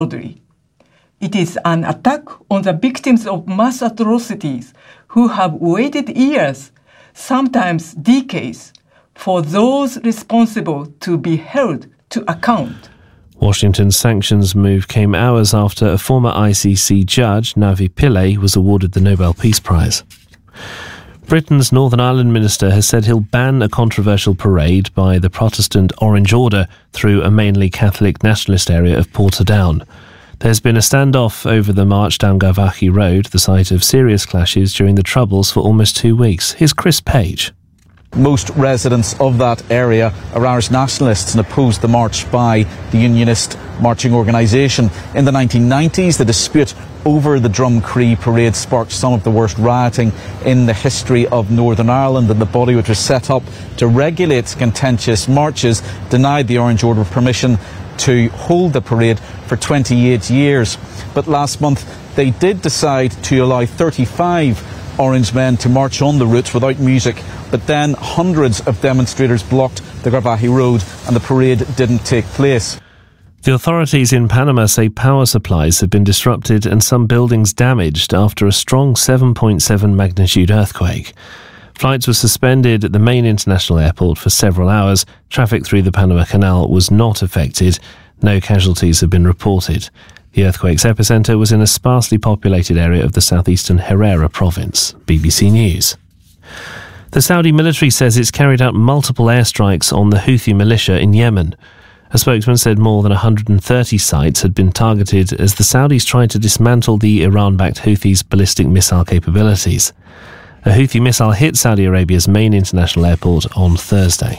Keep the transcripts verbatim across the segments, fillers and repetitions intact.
It is an attack on the victims of mass atrocities who have waited years, sometimes decades, for those responsible to be held to account. Washington's sanctions move came hours after a former I C C judge, Navi Pillay, was awarded the Nobel Peace Prize. Britain's Northern Ireland minister has said he'll ban a controversial parade by the Protestant Orange Order through a mainly Catholic nationalist area of Portadown. There's been a standoff over the march down Gavaki Road, the site of serious clashes during the Troubles, for almost two weeks. Here's Chris Page. Most residents of that area are Irish nationalists and opposed the march by the Unionist marching organisation. In the nineteen nineties, the dispute over the Drumcree parade sparked some of the worst rioting in the history of Northern Ireland, and the body which was set up to regulate contentious marches denied the Orange Order permission to hold the parade for twenty-eight years. But last month they did decide to allow thirty-five Orange men to march on the route without music, but then hundreds of demonstrators blocked the Gavaki Road and the parade didn't take place. The authorities in Panama say power supplies have been disrupted and some buildings damaged after a strong seven point seven magnitude earthquake. Flights were suspended at the main international airport for several hours. Traffic through the Panama Canal was not affected. No casualties have been reported. The earthquake's epicentre was in a sparsely populated area of the southeastern Herrera province. B B C News. The Saudi military says it's carried out multiple airstrikes on the Houthi militia in Yemen. A spokesman said more than one hundred thirty sites had been targeted as the Saudis tried to dismantle the Iran-backed Houthis' ballistic missile capabilities. A Houthi missile hit Saudi Arabia's main international airport on Thursday.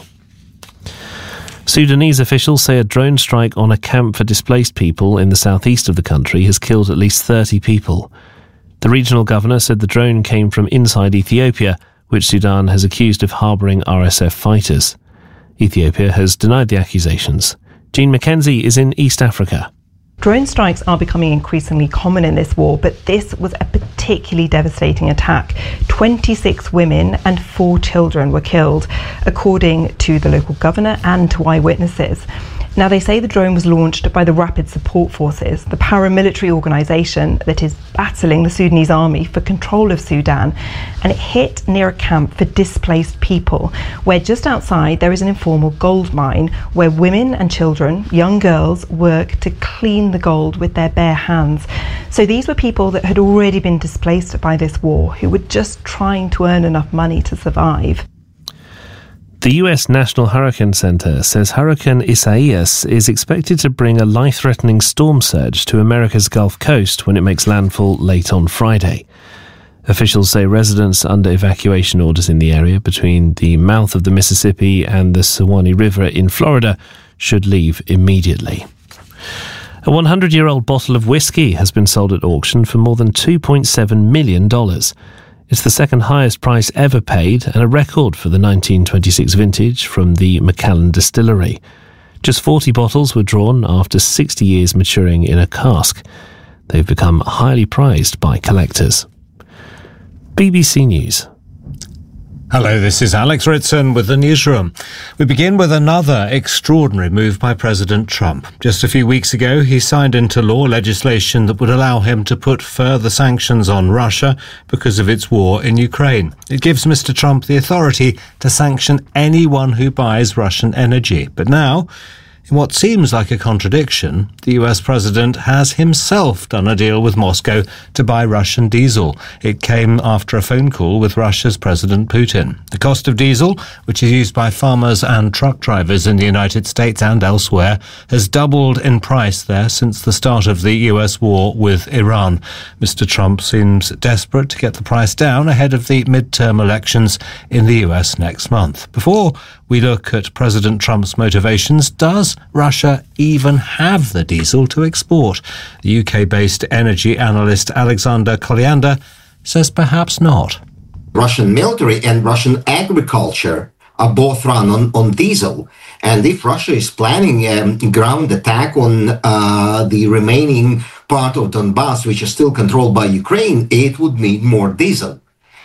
Sudanese officials say a drone strike on a camp for displaced people in the southeast of the country has killed at least thirty people. The regional governor said the drone came from inside Ethiopia, which Sudan has accused of harbouring R S F fighters. Ethiopia has denied the accusations. Jean McKenzie is in East Africa. Drone strikes are becoming increasingly common in this war, but this was a particularly devastating attack. twenty-six women and four children were killed, according to the local governor and to eyewitnesses. Now, they say the drone was launched by the Rapid Support Forces, the paramilitary organisation that is battling the Sudanese army for control of Sudan, and it hit near a camp for displaced people, where just outside there is an informal gold mine where women and children, young girls, work to clean the gold with their bare hands. So these were people that had already been displaced by this war, who were just trying to earn enough money to survive. The U S National Hurricane Center says Hurricane Isaias is expected to bring a life-threatening storm surge to America's Gulf Coast when it makes landfall late on Friday. Officials say residents under evacuation orders in the area between the mouth of the Mississippi and the Suwannee River in Florida should leave immediately. A one hundred-year-old bottle of whiskey has been sold at auction for more than two point seven million dollars. It's the second highest price ever paid and a record for the nineteen twenty-six vintage from the Macallan Distillery. Just forty bottles were drawn after sixty years maturing in a cask. They've become highly prized by collectors. B B C News. Hello, this is Alex Ritson with the newsroom. We begin with another extraordinary move by President Trump. Just a few weeks ago, he signed into law legislation that would allow him to put further sanctions on Russia because of its war in Ukraine. It gives Mister Trump the authority to sanction anyone who buys Russian energy. But now, in what seems like a contradiction, the U S president has himself done a deal with Moscow to buy Russian diesel. It came after a phone call with Russia's President Putin. The cost of diesel, which is used by farmers and truck drivers in the United States and elsewhere, has doubled in price there since the start of the U S war with Iran. Mister Trump seems desperate to get the price down ahead of the midterm elections in the U S next month. Before we look at President Trump's motivations, does Russia even have the diesel to export? The U K-based energy analyst Alexander Koliander says perhaps not. Russian military and Russian agriculture are both run on, on diesel. And if Russia is planning a um, ground attack on uh, the remaining part of Donbass, which is still controlled by Ukraine, it would need more diesel.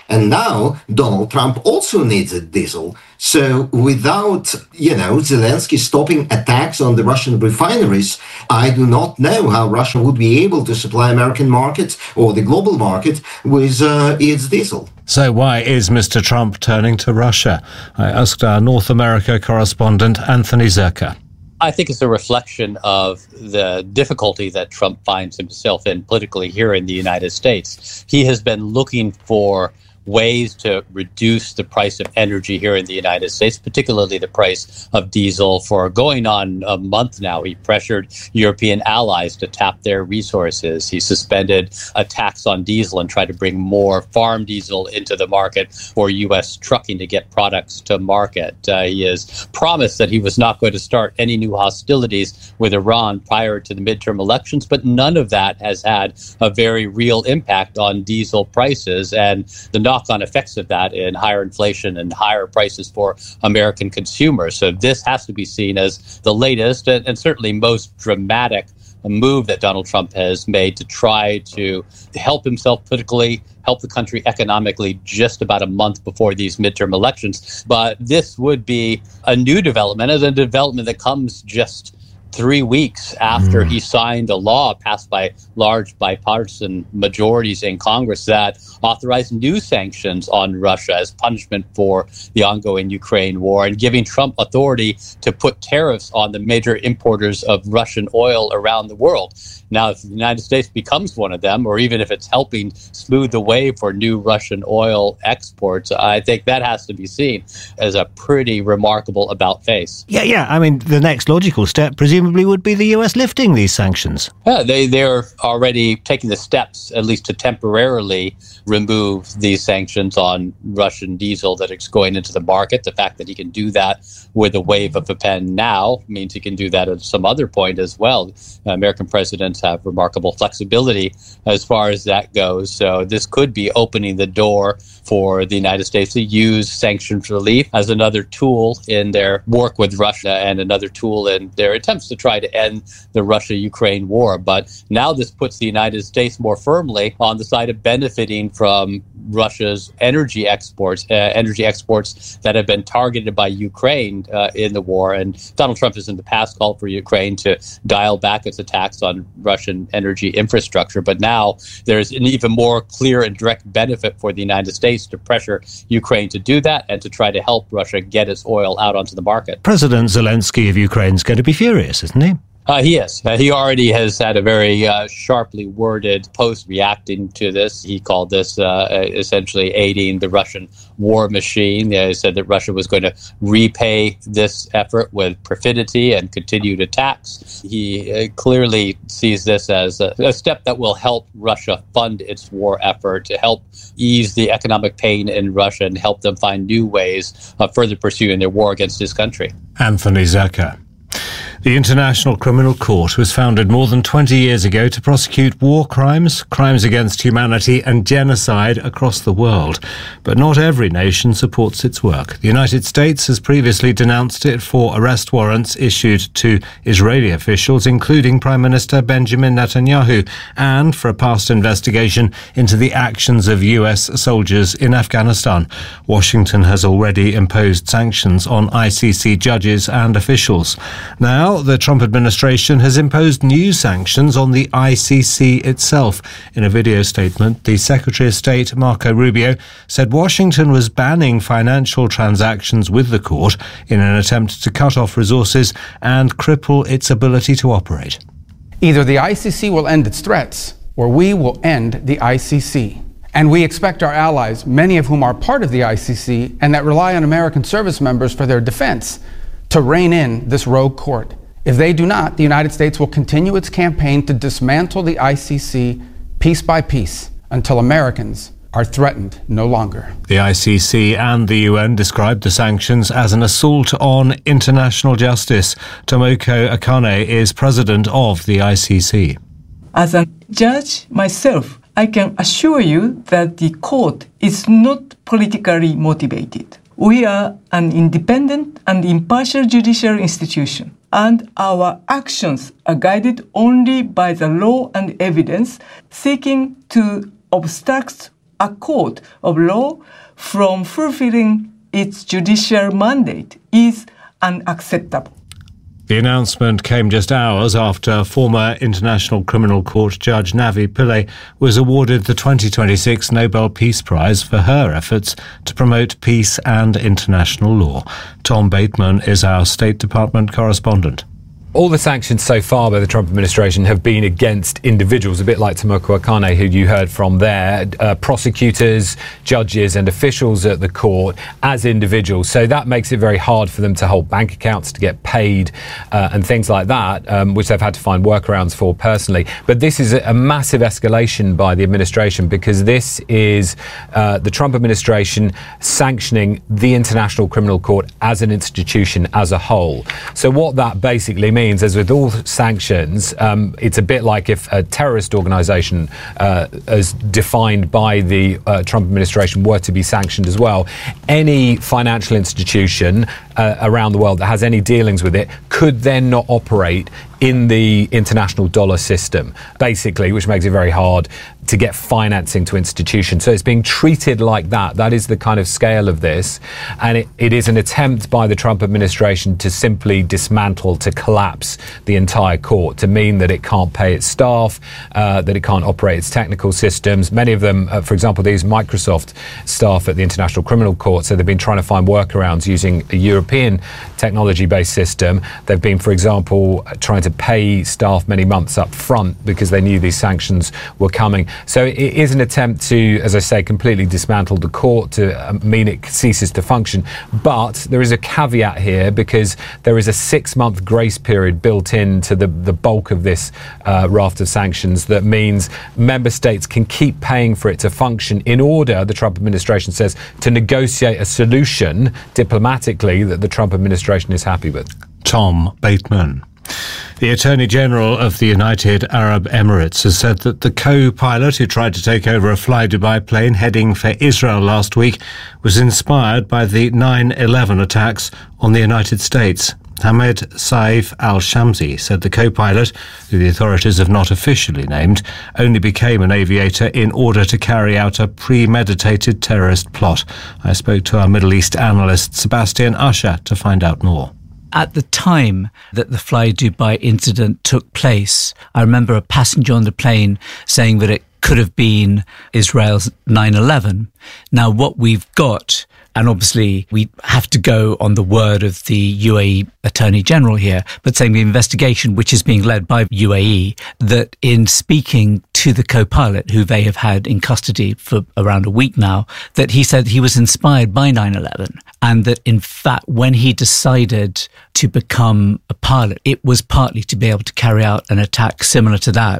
And now Donald Trump also needs a diesel. So without, you know, Zelensky stopping attacks on the Russian refineries, I do not know how Russia would be able to supply American markets or the global market with uh, its diesel. So why is Mister Trump turning to Russia? I asked our North America correspondent Anthony Zerka. I think it's a reflection of the difficulty that Trump finds himself in politically here in the United States. He has been looking for ways to reduce the price of energy here in the United States, particularly the price of diesel. For going on a month now, he pressured European allies to tap their resources. He suspended a tax on diesel and tried to bring more farm diesel into the market for U S trucking to get products to market. Uh, he has promised that he was not going to start any new hostilities with Iran prior to the midterm elections, but none of that has had a very real impact on diesel prices, and the knock-on effects of that in higher inflation and higher prices for American consumers. So this has to be seen as the latest and, and certainly most dramatic move that Donald Trump has made to try to help himself politically, help the country economically just about a month before these midterm elections. But this would be a new development, and a development that comes just three weeks after mm. he signed a law passed by large bipartisan majorities in Congress that authorized new sanctions on Russia as punishment for the ongoing Ukraine war, and giving Trump authority to put tariffs on the major importers of Russian oil around the world. Now, if the United States becomes one of them, or even if it's helping smooth the way for new Russian oil exports, I think that has to be seen as a pretty remarkable about face. Yeah, yeah. I mean, the next logical step presumably would be the U S lifting these sanctions. Yeah, they, they're already taking the steps, at least to temporarily remove these sanctions on Russian diesel that is going into the market. The fact that he can do that with a wave of a pen now means he can do that at some other point as well. American presidents have remarkable flexibility as far as that goes. So this could be opening the door for the United States to use sanctions relief as another tool in their work with Russia and another tool in their attempts to try to end the Russia-Ukraine war. But now this puts the United States more firmly on the side of benefiting from Russia's energy exports, uh, energy exports that have been targeted by Ukraine uh, in the war. And Donald Trump has in the past called for Ukraine to dial back its attacks on Russian energy infrastructure. But now there's an even more clear and direct benefit for the United States to pressure Ukraine to do that and to try to help Russia get its oil out onto the market. President Zelensky of Ukraine is going to be furious, isn't he? Uh, he is. Uh, he already has had a very uh, sharply worded post reacting to this. He called this uh, essentially aiding the Russian war machine. Uh, he said that Russia was going to repay this effort with perfidy and continued attacks. He uh, clearly sees this as a, a step that will help Russia fund its war effort, to help ease the economic pain in Russia and help them find new ways of further pursuing their war against his country. Anthony Zerka. The International Criminal Court was founded more than twenty years ago to prosecute war crimes, crimes against humanity and genocide across the world. But not every nation supports its work. The United States has previously denounced it for arrest warrants issued to Israeli officials, including Prime Minister Benjamin Netanyahu, and for a past investigation into the actions of U S soldiers in Afghanistan. Washington has already imposed sanctions on I C C judges and officials. Now, the Trump administration has imposed new sanctions on the I C C itself. In a video statement, the Secretary of State, Marco Rubio, said Washington was banning financial transactions with the court in an attempt to cut off resources and cripple its ability to operate. Either the I C C will end its threats, or we will end the I C C. And we expect our allies, many of whom are part of the I C C and that rely on American service members for their defense, to rein in this rogue court. If they do not, the United States will continue its campaign to dismantle the I C C piece by piece until Americans are threatened no longer. The I C C and the U N described the sanctions as an assault on international justice. Tomoko Akane is president of the I C C. As a judge myself, I can assure you that the court is not politically motivated. We are an independent and impartial judicial institution, and our actions are guided only by the law and evidence, seeking to obstruct a court of law from fulfilling its judicial mandate is unacceptable. The announcement came just hours after former International Criminal Court Judge Navi Pillay was awarded the twenty twenty-six Nobel Peace Prize for her efforts to promote peace and international law. Tom Bateman is our State Department correspondent. All the sanctions so far by the Trump administration have been against individuals, a bit like Tomoko Akane, who you heard from there, uh, prosecutors, judges and officials at the court as individuals. So that makes it very hard for them to hold bank accounts, to get paid uh, and things like that, um, which they've had to find workarounds for personally. But this is a massive escalation by the administration, because this is uh, the Trump administration sanctioning the International Criminal Court as an institution as a whole. So what that basically means, as with all sanctions, um, it's a bit like if a terrorist organisation, uh, as defined by the uh, Trump administration, were to be sanctioned as well. Any financial institution uh, around the world that has any dealings with it could then not operate in the international dollar system, basically, which makes it very hard to get financing to institutions. So it's being treated like that. That is the kind of scale of this. And it, it is an attempt by the Trump administration to simply dismantle, to collapse the entire court, to mean that it can't pay its staff, uh, that it can't operate its technical systems. Many of them, uh, for example, these Microsoft staff at the International Criminal Court, so they've been trying to find workarounds using a European technology-based system. They've been, for example, trying to pay staff many months up front because they knew these sanctions were coming. So it is an attempt to, as I say, completely dismantle the court, to mean it ceases to function. But there is a caveat here, because there is a six-month grace period built into the, the bulk of this uh, raft of sanctions that means member states can keep paying for it to function in order, the Trump administration says, to negotiate a solution diplomatically that the Trump administration is happy with. Tom Bateman. The Attorney General of the United Arab Emirates has said that the co-pilot who tried to take over a Fly Dubai plane heading for Israel last week was inspired by the nine eleven attacks on the United States. Hamed Saif al-Shamsi said the co-pilot, who the authorities have not officially named, only became an aviator in order to carry out a premeditated terrorist plot. I spoke to our Middle East analyst Sebastian Usher to find out more. At the time that the Fly Dubai incident took place, I remember a passenger on the plane saying that it could have been Israel's nine eleven. Now, what we've got, and obviously we have to go on the word of the U A E Attorney General here, but saying the investigation, which is being led by U A E, that in speaking to the co-pilot, who they have had in custody for around a week now, that he said he was inspired by nine eleven, and that in fact when he decided to become a pilot, it was partly to be able to carry out an attack similar to that.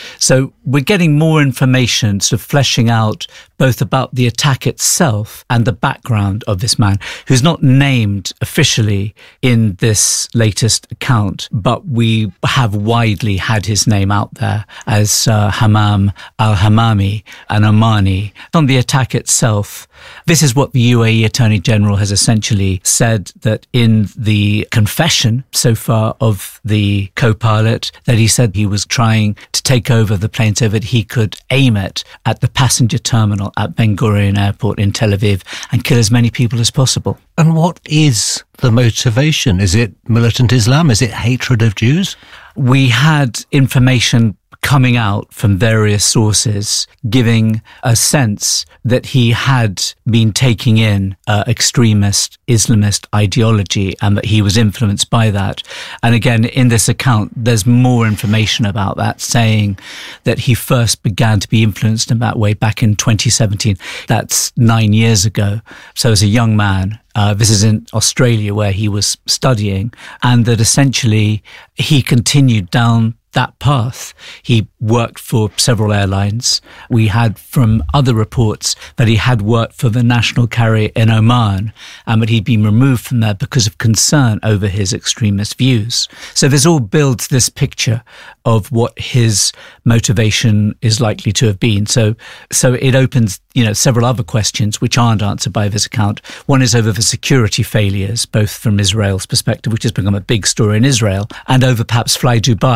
So we're getting more information, sort of fleshing out both about the attack itself and the background of this man, who's not named officially in this latest account, but we have widely had his name out there as uh, Hammam al-Hammami and Omani. On the attack itself, this is what the U A E Attorney General has essentially said, that in the confession so far of the co-pilot, that he said he was trying to take over the plane so that he could aim it at the passenger terminal at Ben Gurion Airport in Tel Aviv and kill as many people as possible. And what is the motivation? Is it militant Islam? Is it hatred of Jews? We had information coming out from various sources giving a sense that he had been taking in uh, extremist Islamist ideology and that he was influenced by that. And again, in this account, there's more information about that, saying that he first began to be influenced in that way back in twenty seventeen. That's nine years ago. So as a young man, Uh, this is in Australia where he was studying, and that essentially he continued down that path. He worked for several airlines. We had from other reports that he had worked for the national carrier in Oman, and that he'd been removed from there because of concern over his extremist views. So this all builds this picture of what his motivation is likely to have been. So, so it opens, you know, several other questions which aren't answered by this account. One is over the security failures, both from Israel's perspective, which has become a big story in Israel, and over perhaps Fly Dubai. What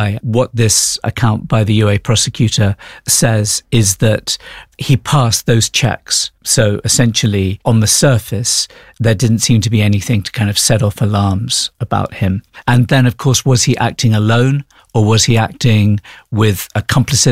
what this account by the U A prosecutor says is that he passed those checks. So essentially, on the surface, there didn't seem to be anything to kind of set off alarms about him. And then, of course, was he acting alone, or was he acting with accomplices?